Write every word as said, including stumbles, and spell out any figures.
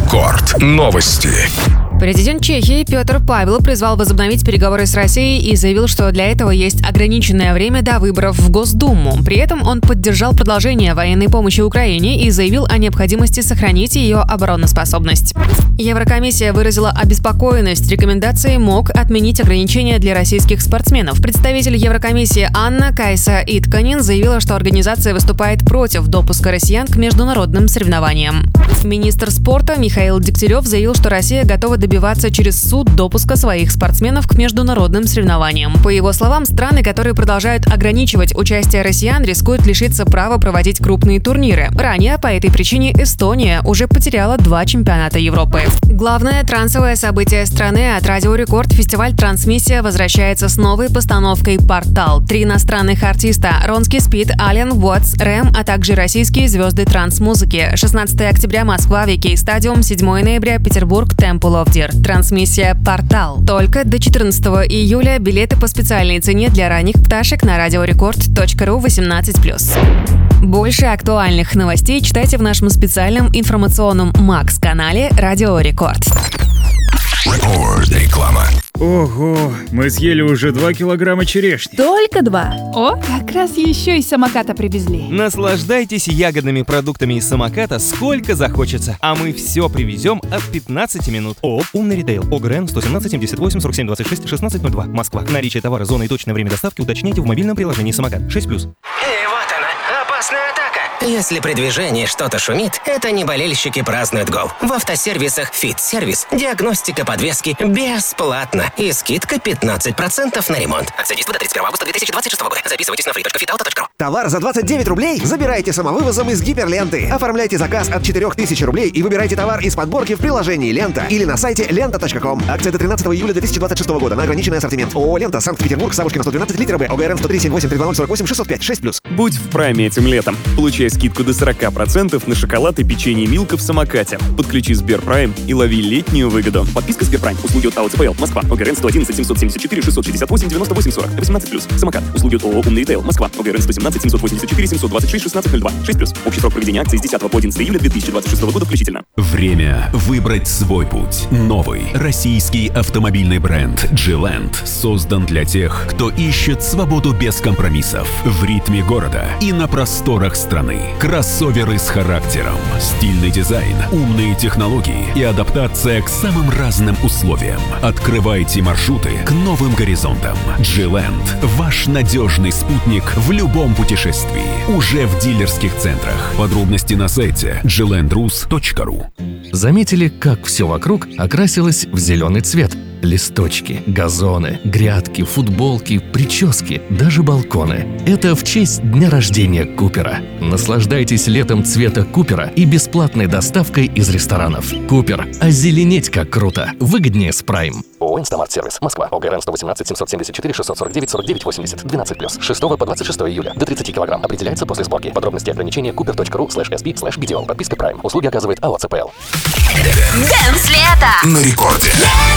Рекорд. Новости. Президент Чехии Петр Павел призвал возобновить переговоры с Россией и заявил, что для этого есть ограниченное время до выборов в Госдуму. При этом он поддержал продолжение военной помощи Украине и заявил о необходимости сохранить ее обороноспособность. Еврокомиссия выразила обеспокоенность рекомендацией МОК отменить ограничения для российских спортсменов. Представитель Еврокомиссии Анна Кайса Итканин заявила, что организация выступает против допуска россиян к международным соревнованиям. Министр спорта Михаил Дегтярев заявил, что Россия готова добиваться через суд допуска своих спортсменов к международным соревнованиям. По его словам, страны, которые продолжают ограничивать участие россиян, рискуют лишиться права проводить крупные турниры. Ранее по этой причине Эстония уже потеряла два чемпионата Европы. Главное трансовое событие страны от Радио Рекорд — фестиваль «Трансмиссия» возвращается с новой постановкой «Портал». Три иностранных артиста — Ронски Спид, Ален Уотс, Рэм, а также российские звезды транс-музыки. шестнадцатого октября Москва, Викей Стадиум, седьмого ноября Петербург, Temple of Deer. Трансмиссия «Портал». Только до четырнадцатого июля. Билеты по специальной цене для ранних пташек на радиорекорд точка ру восемнадцать плюс. Больше актуальных новостей читайте в нашем специальном информационном Макс-канале Радио Рекорд. Рекорд. Реклама. Ого, мы съели уже два килограмма черешни. Только два. О, как раз еще из самоката привезли. Наслаждайтесь ягодными продуктами из самоката сколько захочется, а мы все привезем от пятнадцати минут. ООО «Умный ритейл». ОГРН сто семнадцать семьдесят восемь сорок семь двадцать шесть шестнадцать ноль два. Москва. Наличие товара, зоны и точное время доставки уточняйте в мобильном приложении «Самокат». шесть плюс. И вот она, опасная атака. Если при движении что-то шумит, это не болельщики празднуют гол. В автосервисах «Фит-сервис» диагностика подвески бесплатно и скидка пятнадцать процентов на ремонт. Акция действует до тридцать первого августа две тысячи двадцать шестого года. Записывайтесь на фри точка фитауто точка ру. Товар за двадцать девять рублей? Забирайте самовывозом из Гиперленты. Оформляйте заказ от четырех тысяч рублей и выбирайте товар из подборки в приложении «Лента» или на сайте лента точка ком. Акция до тринадцатого июля две тысячи двадцать шестого года на ограниченный ассортимент. ООО «Лента», Санкт-Петербург, Савушкина, сто двенадцать, литр Б, ОГРН сто три семь восемь три два ноль сорок восемь шестьсот пять, шесть плюс. Будь в прайме этим летом. Получай скидку до сорок процентов на шоколад и печенье «Милка» в самокате. Подключи Сберпрайм и лови летнюю выгоду. Подписка Сберпрайм. Услуги от АО ЦПЛ. Москва. ОГРН сто одиннадцать семьсот семьдесят четыре шестьсот шестьдесят восемь девяносто восемь сорок. восемнадцать плюс. Самокат. Услуги от ООО «Умный ритейл». Москва. ОГРН сто семнадцать семьсот восемьдесят четыре семьсот двадцать шесть шестнадцать ноль два. шесть плюс. Общий срок проведения акции с десятого по одиннадцатое июля две тысячи двадцать шестого года включительно. Время выбрать свой путь. Новый российский автомобильный бренд «G-Land» создан для тех, кто ищет свободу без компромиссов в ритме города и на просторах страны. Кроссоверы с характером, стильный дизайн, умные технологии и адаптация к самым разным условиям. Открывайте маршруты к новым горизонтам. G-Land – ваш надежный спутник в любом путешествии. Уже в дилерских центрах. Подробности на сайте джи ленд рус точка ру. Заметили, как все вокруг окрасилось в зеленый цвет? Листочки, газоны, грядки, футболки, прически, даже балконы. Это в честь дня рождения Купера. Наслаждайтесь летом цвета Купера и бесплатной доставкой из ресторанов. Купер. Озеленеть как круто. Выгоднее с Прайм. ООО «Инстамарт-сервис». Москва. ОГРН сто восемнадцать семьсот семьдесят четыре шестьсот сорок девять сорок девять восемьдесят. двенадцать плюс. шестого по двадцать шестое июля. До тридцати килограмм. Определяется после сборки. Подробности и ограничения купер точка ру слэш эс пи слэш би ди о. Подписка Прайм. Услуги оказывает АО ЦПЛ. Дэнс лето на рекорде.